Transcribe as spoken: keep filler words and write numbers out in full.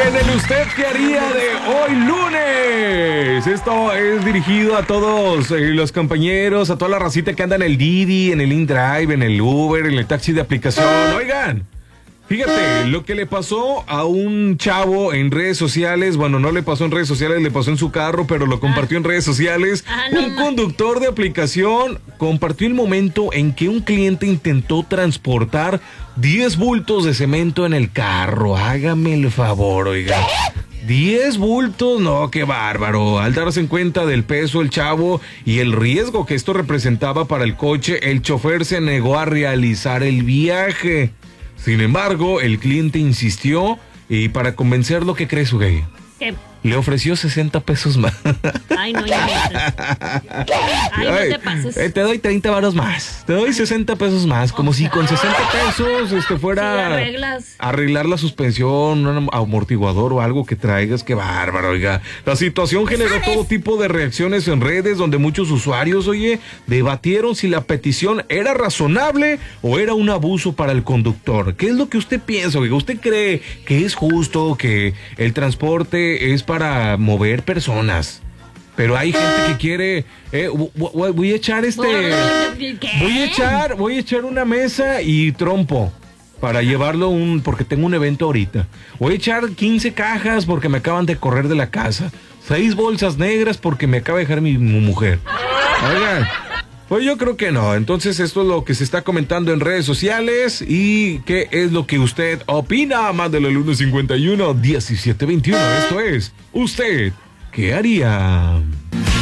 en el Usted ¿Qué haría de hoy lunes? Esto es dirigido a todos eh, los compañeros, a toda la racita que anda en el Didi, en el InDrive, en el Uber, en el taxi de aplicación. Oigan, fíjate, lo que le pasó a un chavo en redes sociales, bueno, no le pasó en redes sociales, le pasó en su carro, pero lo compartió ah. en redes sociales. Ah, no, un conductor de aplicación compartió el momento en que un cliente intentó transportar diez bultos de cemento en el carro. Hágame el favor, oiga. diez bultos, no, qué bárbaro. Al darse en cuenta del peso el chavo y el riesgo que esto representaba para el coche, el chofer se negó a realizar el viaje. Sin embargo, el cliente insistió y para convencerlo, ¿qué crees, güey? ¿Qué? Le ofreció sesenta pesos más. Ay, no, ya. Ay, no te pases. Eh, te doy treinta varos más. Te doy sesenta pesos más. Como oh, si con sesenta pesos este fuera sí, arreglas. arreglar la suspensión, un amortiguador o algo que traigas. Qué bárbaro, oiga. La situación generó ¿sabes? todo tipo de reacciones en redes donde muchos usuarios, oye, debatieron si la petición era razonable o era un abuso para el conductor. ¿Qué es lo que usted piensa, oiga? ¿Usted cree que es justo que el transporte es para mover personas? Pero hay gente que quiere, eh, voy a echar este, voy a echar, voy a echar una mesa y trompo para llevarlo un, porque tengo un evento ahorita. Voy a echar quince cajas porque me acaban de correr de la casa. Seis bolsas negras porque me acaba de dejar mi, mi mujer. Oigan, pues yo creo que no. Entonces esto es lo que se está comentando en redes sociales. ¿Y qué es lo que usted opina? Mándalo al uno cincuenta y uno, diecisiete veintiuno. Esto es ¿Usted qué haría?